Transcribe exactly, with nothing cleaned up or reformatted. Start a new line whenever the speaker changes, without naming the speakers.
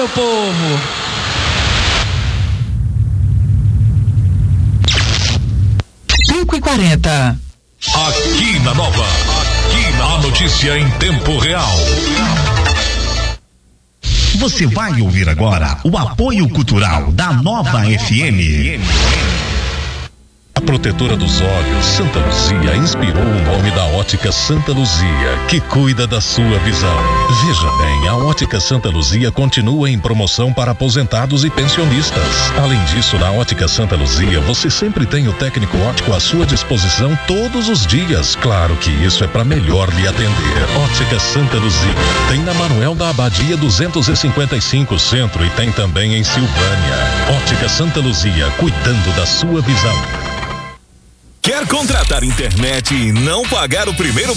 meu povo! cinco e quarenta.
Aqui na Nova, aqui na notícia em tempo real.
Você vai ouvir agora o apoio cultural da Nova F M.
A protetora dos olhos, Santa Luzia, inspirou o nome da Ótica Santa Luzia, que cuida da sua visão. Veja bem, a Ótica Santa Luzia continua em promoção para aposentados e pensionistas. Além disso, na Ótica Santa Luzia, você sempre tem o técnico óptico à sua disposição todos os dias. Claro que isso é para melhor lhe atender. Ótica Santa Luzia. Tem na Manuel da Abadia duzentos e cinquenta e cinco Centro e tem também em Silvânia. Ótica Santa Luzia, cuidando da sua visão.
Quer contratar internet e não pagar o primeiro